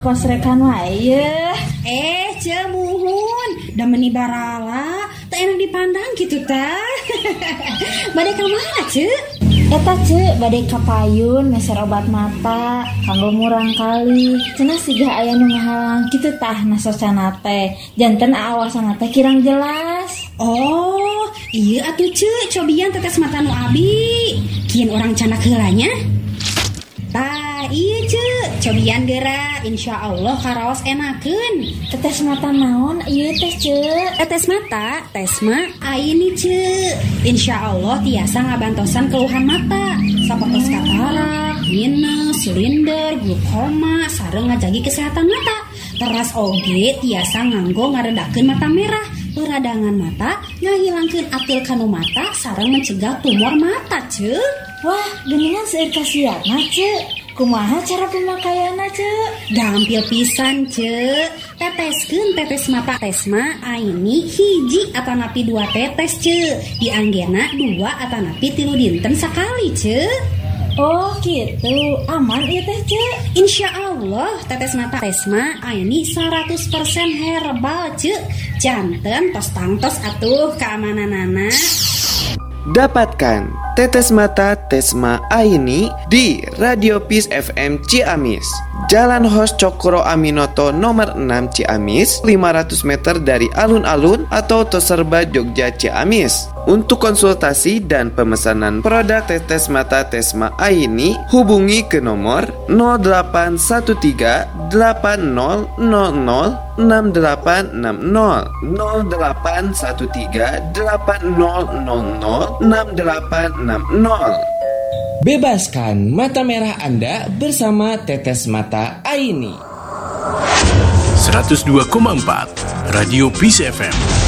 Kosrekan wae. Cemuhun, da meni barala, teu enak dipandang gitu tah. Bade ka mana, Ceu? Eta Ceu, bade ka payun meser obat mata, kanggo murang kali. Cenah siga aya nu ngahalang kitu tah nasosana teh. Janten aawasana teh kirang jelas. Oh, iya atuh Ceu, cobian tetes mata nu abi. Kieun urang canak heulanya. Tah, iya Ceu, cobian geura, insyaallah karaos enakeun. Tetes mata naon ieu teh Ceu? Tetes mata, tes mah ini Ceu. Insyaallah tiasa ngabantosan keluhan mata, sapertos katarak, minus, silinder, glaukoma, sareng ngajagi kesehatan mata. Teras oge tiasa nganggo ngaredakeun mata merah, peradangan mata, ngahilangkeun atil kanu mata, sareng mencegah tumor mata Ceu. Wah, geuningan seueur kasiatna Ceu. Kumaha cara pemakaianna Ceu? Gampil pisan Ceu. Teteskeun tetes mata tesma aini hiji atanapi 2 tetes Ceu. Dianggena 2 atanapi 3 dinten sakali Ceu. Oh gitu, aman ieu teh Ceu. Insyaallah tetes mata tesma aini 100% herbal Ceu. Janten tos tangtos atuh keamananana. Dapatkan tetes mata Tesma Aini di Radio Peace FM Ciamis, Jalan Hos Cokro Aminoto nomor 6 Ciamis, 500 meter dari alun-alun atau Toserba Jogja Ciamis. Untuk konsultasi dan pemesanan produk tetes mata Tesma Aini, hubungi ke nomor 0813 8000 6860 0813 8000 6860. Bebaskan mata merah Anda bersama Tetes Mata Aini. 102,4 Radio Peace FM.